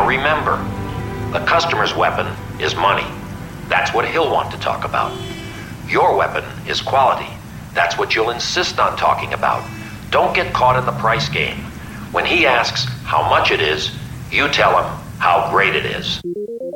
remember, the customer's weapon is money. That's what he'll want to talk about. Your weapon is quality. That's what you'll insist on talking about. Don't get caught in the price game. When he asks how much it is, you tell him how great it is.